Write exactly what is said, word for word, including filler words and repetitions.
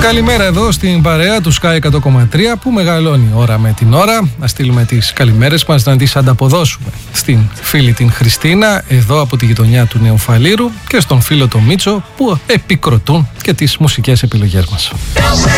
Καλημέρα εδώ στην παρέα του Sky εκατό κόμμα τρία που μεγαλώνει ώρα με την ώρα. Να στείλουμε τις καλημέρες μας, να τις ανταποδώσουμε στην φίλη την Χριστίνα εδώ από τη γειτονιά του Νεοφαλήρου και στον φίλο τον Μίτσο που επικροτούν και τις μουσικές επιλογές μας.